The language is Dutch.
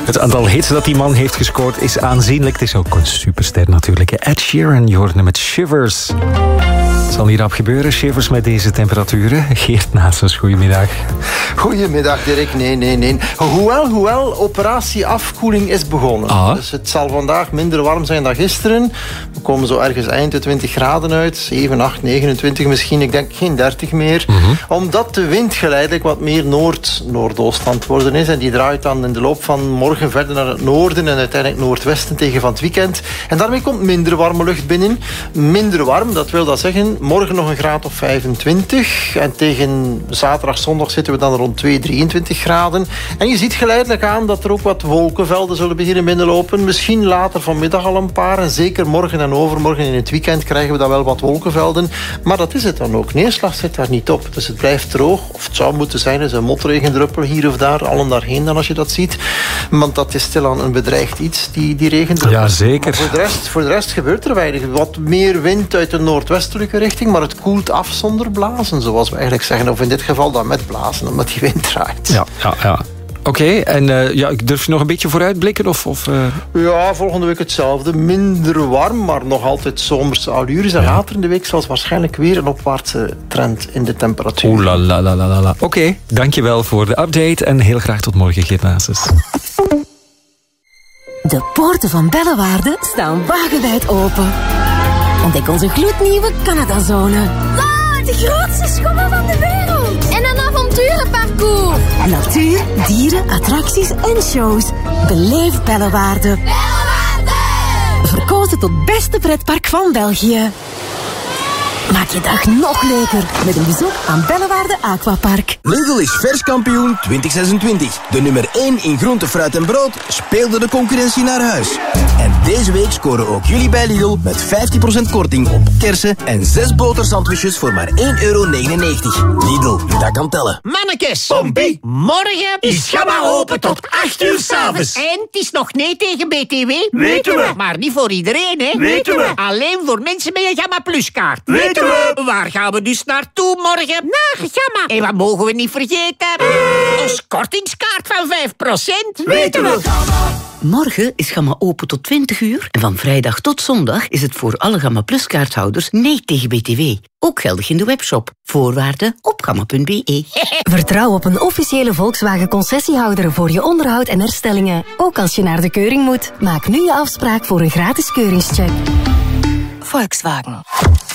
Het aantal hits dat die man heeft gescoord is aanzienlijk. Het is ook een superster natuurlijk. Ed Sheeran, je hoort hem met Shivers. Zal hier rap gebeuren, Shivers, met deze temperaturen? Geert Naessens, goedemiddag. Goedemiddag, Dirk. Nee. Hoewel, operatie afkoeling is begonnen. Dus het zal vandaag minder warm zijn dan gisteren. We komen zo ergens eind de 20 graden uit. 7, 8, 29 misschien. Ik denk geen 30 meer. Omdat de wind geleidelijk wat meer noordoost aan het worden is. En die draait dan in de loop van morgen verder naar het noorden en uiteindelijk noordwesten tegen van het weekend. En daarmee komt minder warme lucht binnen. Minder warm, dat wil dat zeggen... Morgen nog een graad of 25. En tegen zaterdag, zondag zitten we dan rond 2, 23 graden. En je ziet geleidelijk aan dat er ook wat wolkenvelden zullen beginnen binnenlopen. Misschien later vanmiddag al een paar. En zeker morgen en overmorgen in het weekend krijgen we dan wel wat wolkenvelden. Maar dat is het dan ook. Neerslag zit daar niet op. Dus het blijft droog. Of het zou moeten zijn, is een motregendruppel hier of daar. Allen daarheen dan als je dat ziet. Want dat is stilaan een bedreigd iets, die regendruppel. Ja, zeker. Voor de rest gebeurt er weinig. Wat meer wind uit de noordwestelijke richting. Maar het koelt af zonder blazen, zoals we eigenlijk zeggen. Of in dit geval dan met blazen, omdat die wind draait. Ja. Oké, en durf je nog een beetje vooruitblikken? Ja, volgende week hetzelfde. Minder warm, maar nog altijd zomerse allures. En later in de week zelfs waarschijnlijk weer een opwaartse trend in de temperatuur. Oeh la la la la la. Oké, dankjewel voor de update en heel graag tot morgen, Geert Naessens. De poorten van Bellewaarde staan wagenwijd open. Ontdek onze gloednieuwe Canadazone. Wow, de grootste schommel van de wereld. En een avonturenparcours. Natuur, dieren, attracties en shows. Beleef Bellewaarde. Bellewaarde! Verkozen tot beste pretpark van België. Maak je dag nog leuker met een bezoek aan Bellewaarde Aquapark. Lidl is verskampioen 2026. De nummer 1 in groente, fruit en brood speelde de concurrentie naar huis. En deze week scoren ook jullie bij Lidl met 15% korting op kersen en 6 botersandwiches voor maar €1,99. Lidl, dat kan tellen. Mannekes, Pompie, morgen is Gamma open tot 8 uur 's avonds. En het is nog nee tegen BTW. Weten we. Maar niet voor iedereen, hè? Weten we. Alleen voor mensen met een Gamma Plus kaart. Weten we. Waar gaan we dus naartoe morgen? Naar Gamma. En wat mogen we niet vergeten? Ons kortingskaart van 5%. Weten we. Morgen is Gamma open tot 20 uur. En van vrijdag tot zondag is het voor alle Gamma Plus kaarthouders nee tegen BTW. Ook geldig in de webshop. Voorwaarden op gamma.be. Vertrouw op een officiële Volkswagen concessiehouder voor je onderhoud en herstellingen. Ook als je naar de keuring moet. Maak nu je afspraak voor een gratis keuringscheck. Volkswagen.